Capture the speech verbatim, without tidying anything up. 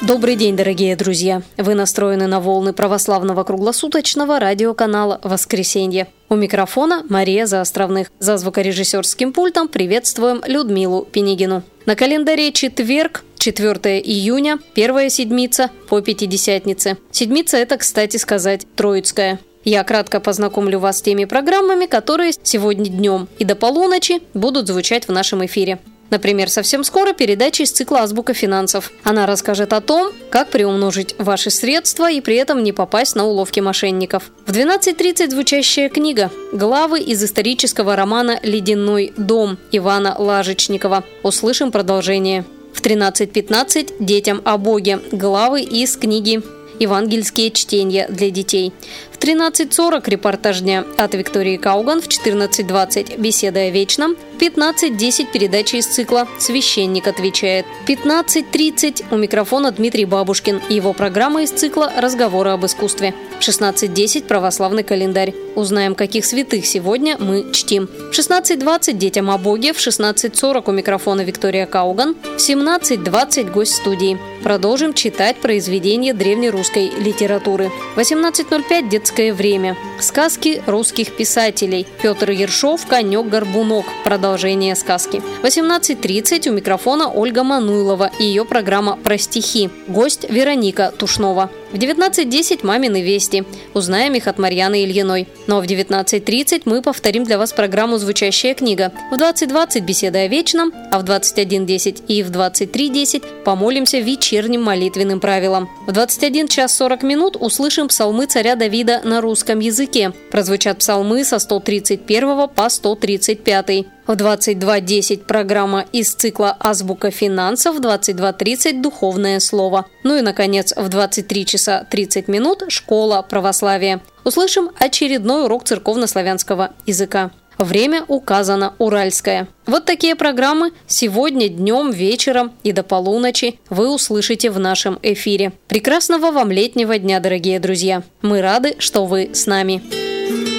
Добрый день, дорогие друзья! Вы настроены на волны православного круглосуточного радиоканала «Воскресенье». У микрофона Мария Заостровных. За звукорежиссерским пультом приветствуем Людмилу Пенигину. На календаре четверг, четвёртого июня, первая седмица по Пятидесятнице. Седмица – это, кстати сказать, Троицкая. Я кратко познакомлю вас с теми программами, которые сегодня днем и до полуночи будут звучать в нашем эфире. Например, совсем скоро передача из цикла «Азбука финансов». Она расскажет о том, как приумножить ваши средства и при этом не попасть на уловки мошенников. В двенадцать тридцать звучащая книга «Главы из исторического романа «Ледяной дом» Ивана Лажечникова». Услышим продолжение. В тринадцать пятнадцать «Детям о Боге». Главы из книги «Евангельские чтения для детей». В тринадцать сорок репортаж дня от Виктории Кауган, в четырнадцать двадцать беседа о вечном, в пятнадцать десять передача из цикла «Священник отвечает». В пятнадцать тридцать у микрофона Дмитрий Бабушкин и его программа из цикла «Разговоры об искусстве». В шестнадцать десять православный календарь. Узнаем, каких святых сегодня мы чтим. В шестнадцать двадцать детям о Боге, в шестнадцать сорок у микрофона Виктория Кауган, в семнадцать двадцать гость студии. Продолжим читать произведения древнерусской литературы. В восемнадцать ноль пять детское время. Сказки русских писателей. Петр Ершов, «Конек-горбунок». Продолжение сказки. В восемнадцать тридцать у микрофона Ольга Мануйлова и ее программа «Про стихи». Гость Вероника Тушнова. В девятнадцать десять «Мамины вести». Узнаем их от Марьяны Ильиной. Но в девятнадцать тридцать мы повторим для вас программу «Звучащая книга». В двадцать двадцать беседа о вечном, а в двадцать один десять и в двадцать три десять помолимся вечерним молитвенным правилам. В двадцать один час сорок минут услышим псалмы царя Давида на русском языке. Прозвучат псалмы со сто тридцать первого по сто тридцать пятый. В двадцать два десять программа из цикла «Азбука финансов», в двадцать два тридцать «Духовное слово». Ну и, наконец, в двадцать три часа тридцать минут «Школа православия». Услышим очередной урок церковно-славянского языка. Время указано уральское. Вот такие программы сегодня днем, вечером и до полуночи вы услышите в нашем эфире. Прекрасного вам летнего дня, дорогие друзья! Мы рады, что вы с нами.